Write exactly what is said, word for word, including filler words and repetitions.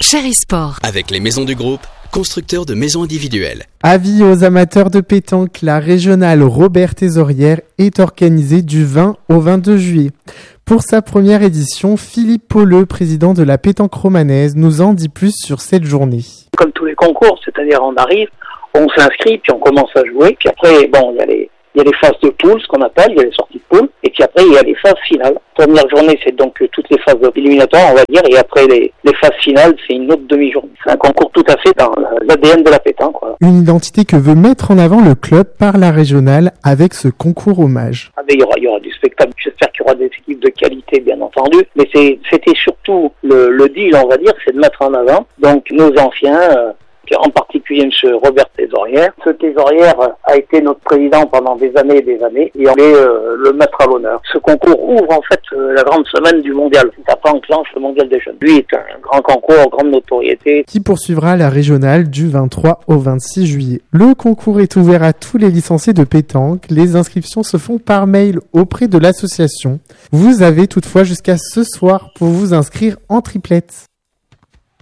Chéri Sport. Avec les maisons du groupe, constructeurs de maisons individuelles. Avis aux amateurs de pétanque, la régionale Robert Thésaurière est organisée du vingt au vingt-deux juillet. Pour sa première édition, Philippe Pauleux, président de la pétanque romanaise, nous en dit plus sur cette journée. Comme tous les concours, c'est-à-dire on arrive, on s'inscrit, puis on commence à jouer, puis après, bon, il y a les... Il y a les phases de poule, ce qu'on appelle, il y a les sorties de poule, et puis après il y a les phases finales. Première journée, c'est donc toutes les phases éliminatoires, on va dire, et après les, les phases finales, c'est une autre demi-journée. C'est un concours tout à fait dans l'A D N de la pétanque. Voilà. Une identité que veut mettre en avant le club par la régionale avec ce concours hommage. Ah, il y aura, il y aura du spectacle, j'espère qu'il y aura des équipes de qualité, bien entendu, mais c'est, c'était surtout le, le deal, on va dire, c'est de mettre en avant donc nos anciens. Euh, en particulier M. Robert Thésaurière. Ce Thésaurière a été notre président pendant des années et des années et on est euh, le mettre à l'honneur. Ce concours ouvre en fait euh, la grande semaine du mondial. C'est après enclenche le mondial des jeunes. Lui est un grand concours, grande notoriété. Qui poursuivra la régionale du vingt-trois au vingt-six juillet. Le concours est ouvert à tous les licenciés de pétanque. Les inscriptions se font par mail auprès de l'association. Vous avez toutefois jusqu'à ce soir pour vous inscrire en triplette.